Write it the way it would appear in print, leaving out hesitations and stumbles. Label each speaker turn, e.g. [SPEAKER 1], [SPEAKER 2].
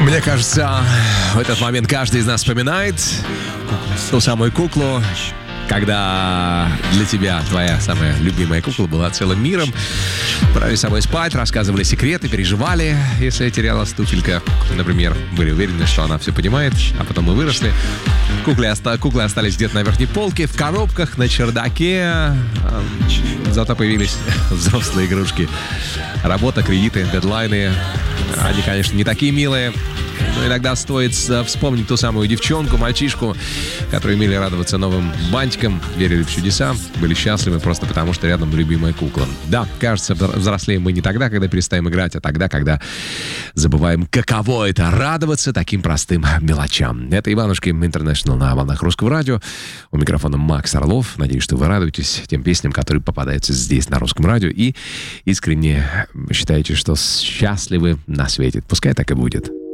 [SPEAKER 1] Мне кажется, в этот момент каждый из нас вспоминает ту самую куклу, когда для тебя твоя самая любимая кукла была целым миром. Брали с собой спать, рассказывали секреты, переживали, если терялась туфелька, например. Были уверены, что она все понимает, а потом мы выросли. Куклы остались где-то на верхней полке, в коробках, на чердаке. Зато появились взрослые игрушки. Работа, кредиты, дедлайны. Они, конечно, не такие милые. Но иногда стоит вспомнить ту самую девчонку, мальчишку, которые умели радоваться новым бантикам, верили в чудеса, были счастливы просто потому, что рядом любимая кукла. Да, кажется, взрослеем мы не тогда, когда перестаем играть, а тогда, когда забываем, каково это — радоваться таким простым мелочам. Это Иванушки Интернешнл на волнах Русского радио. У микрофона Макс Орлов. Надеюсь, что вы радуетесь тем песням, которые попадаются здесь, на Русском радио, и искренне считаете, что счастливы на свете. Пускай так и будет.